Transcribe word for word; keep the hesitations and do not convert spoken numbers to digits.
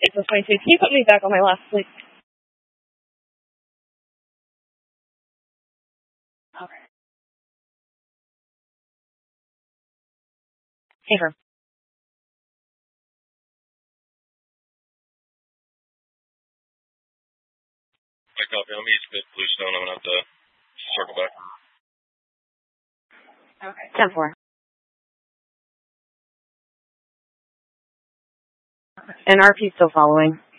It's a twenty-two. Can you put me back on my last, please? Okay. Hey, her. I copy. I'm East Mid Bluestone. I'm going to have to circle back. Okay. ten four. And R P still following.